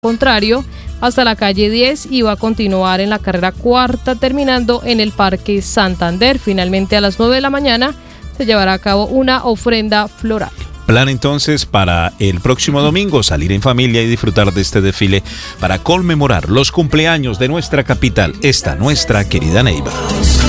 contrario hasta la calle 10 y va a continuar en la carrera cuarta, terminando en el Parque Santander. Finalmente, a las 9 de la mañana se llevará a cabo una ofrenda floral. Plan entonces para el próximo domingo, salir en familia y disfrutar de este desfile para conmemorar los cumpleaños de nuestra capital, nuestra querida Neiva.